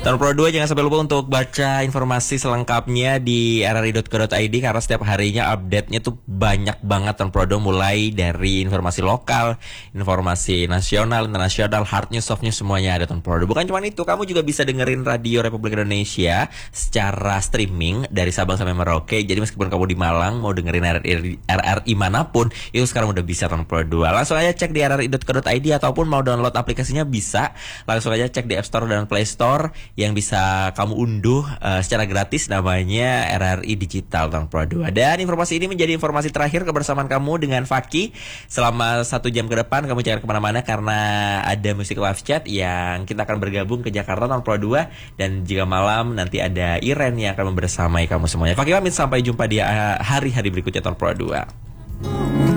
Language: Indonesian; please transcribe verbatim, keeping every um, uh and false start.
Tahun Pro dua jangan sampai lupa untuk baca informasi selengkapnya di r r i dot co dot i d karena setiap harinya update-nya tuh banyak banget Tahun Pro dua, mulai dari informasi lokal, informasi nasional, internasional, hard news, soft news, semuanya ada Tahun Pro dua. Bukan cuma itu, kamu juga bisa dengerin Radio Republik Indonesia secara streaming dari Sabang sampai Merauke. Jadi meskipun kamu di Malang mau dengerin R R I, R R I manapun, itu sekarang udah bisa Tahun Pro dua. Langsung aja cek di r r i dot co dot i d ataupun mau download aplikasinya bisa. Langsung aja cek di App Store dan Play Store yang bisa kamu unduh uh, secara gratis, namanya R R I Digital Tahun Pro dua. Dan informasi ini menjadi informasi terakhir kebersamaan kamu dengan Faki selama satu jam ke depan. Kamu jangan kemana-mana karena ada musik live chat yang kita akan bergabung ke Jakarta Tahun Pro dua. Dan jika malam nanti ada Iren yang akan membersamai kamu semuanya. Faki pamit, sampai jumpa di uh, hari-hari berikutnya Tahun Pro dua.